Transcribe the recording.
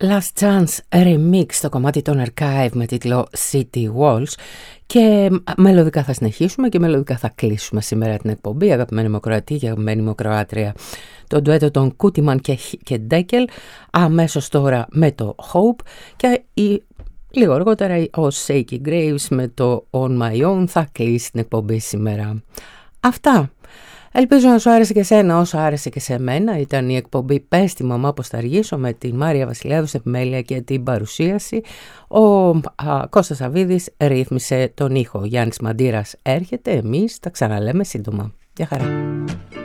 Last Chance Remix, το κομμάτι των Archive με τίτλο City Walls. Και μελωδικά θα συνεχίσουμε και μελωδικά θα κλείσουμε σήμερα την εκπομπή. Αγαπημένοι μου Κροατοί και αγαπημένοι μου Κροάτρια, το ντουέτο των Κούτιμαν και Ντέκελ, αμέσως τώρα με το Hope, και λίγο αργότερα ο Shaky Graves με το On My Own θα κλείσει την εκπομπή σήμερα. Αυτά. Ελπίζω να σου άρεσε και εσένα όσο άρεσε και σε μένα. Ήταν η εκπομπή «Πες τη μαμά πως θα αργήσω» με τη Μάρια Βασιλιάδου στην επιμέλεια και την παρουσίαση. Ο Κώστας Σαβίδης ρύθμισε τον ήχο. Γιάννης Μαντήρας έρχεται, εμείς τα ξαναλέμε σύντομα. Γεια χαρά.